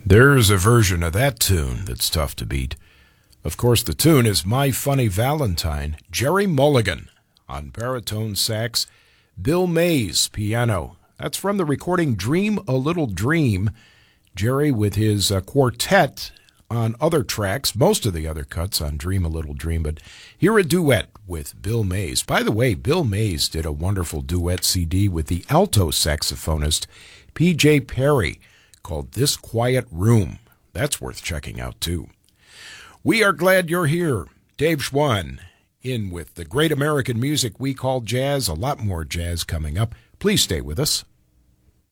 There's a version of that tune that's tough to beat. Of course, the tune is My Funny Valentine, Jerry Mulligan on baritone sax, Bill Mays piano. That's from the recording Dream a Little Dream. Jerry with his quartet on other tracks, most of the other cuts on Dream a Little Dream, but here a duet with Bill Mays. By the way, Bill Mays did a wonderful duet CD with the alto saxophonist P.J. Perry called This Quiet Room. That's worth checking out, too. We are glad you're here. Dave Schwann in with the great American music we call jazz. A lot more jazz coming up. Please stay with us.